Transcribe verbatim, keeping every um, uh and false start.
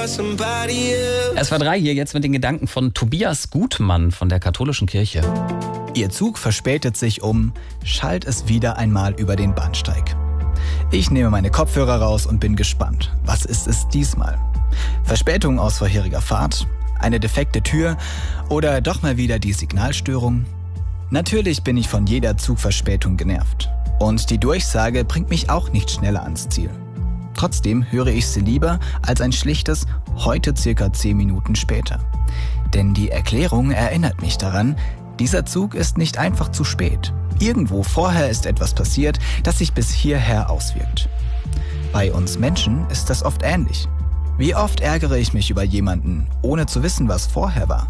S W R drei hier jetzt mit den Gedanken von Tobias Gutmann von der katholischen Kirche. Ihr Zug verspätet sich um, schallt es wieder einmal über den Bahnsteig. Ich nehme meine Kopfhörer raus und bin gespannt. Was ist es diesmal? Verspätung aus vorheriger Fahrt? Eine defekte Tür? Oder doch mal wieder die Signalstörung? Natürlich bin ich von jeder Zugverspätung genervt. Und die Durchsage bringt mich auch nicht schneller ans Ziel. Trotzdem höre ich sie lieber als ein schlichtes heute circa zehn Minuten später. Denn die Erklärung erinnert mich daran, dieser Zug ist nicht einfach zu spät. Irgendwo vorher ist etwas passiert, das sich bis hierher auswirkt. Bei uns Menschen ist das oft ähnlich. Wie oft ärgere ich mich über jemanden, ohne zu wissen, was vorher war?